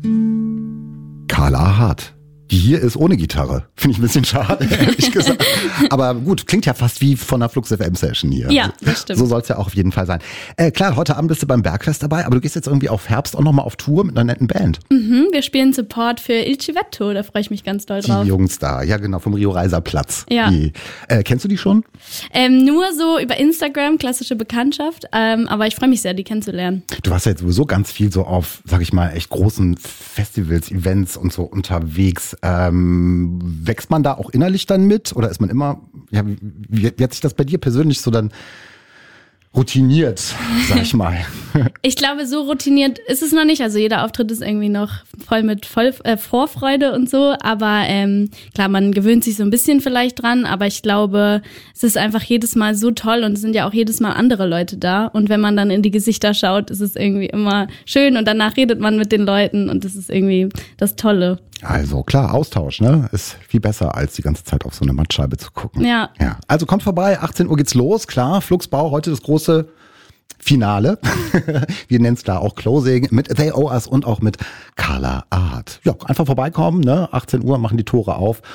Carla Hart. Die hier ist ohne Gitarre. Finde ich ein bisschen schade, ehrlich gesagt. Aber gut, klingt ja fast wie von einer Flux FM Session hier. Ja, das stimmt. So soll es ja auch auf jeden Fall sein. Klar, heute Abend bist du beim Bergfest dabei, aber du gehst jetzt irgendwie auf Herbst auch nochmal auf Tour mit einer netten Band. Wir spielen Support für Il Civetto, da freue ich mich ganz doll drauf. Die Jungs da, ja genau, vom Rio Reiser Platz. Ja. Kennst du die schon? Nur so über Instagram, klassische Bekanntschaft, aber ich freue mich sehr, die kennenzulernen. Du warst ja jetzt sowieso ganz viel so auf, sag ich mal, echt großen Festivals, Events und so unterwegs. Wächst man da auch innerlich dann mit oder ist man immer, ja, wie hat sich das bei dir persönlich so dann routiniert, sag ich mal? Ich glaube, so routiniert ist es noch nicht. Also jeder Auftritt ist irgendwie noch voll mit Vorfreude und so. Aber klar, man gewöhnt sich so ein bisschen vielleicht dran. Aber ich glaube, es ist einfach jedes Mal so toll und es sind ja auch jedes Mal andere Leute da. Und wenn man dann in die Gesichter schaut, ist es irgendwie immer schön und danach redet man mit den Leuten und das ist irgendwie das Tolle. Also klar, Austausch, ne? Ist viel besser, als die ganze Zeit auf so eine Mattscheibe zu gucken. Ja. Also kommt vorbei, 18 Uhr geht's los, klar. Fluxbau, heute das große Finale. Wir nennen es da auch Closing mit They Owe Us und auch mit Carla Hart. Ja, einfach vorbeikommen, ne? 18 Uhr machen die Tore auf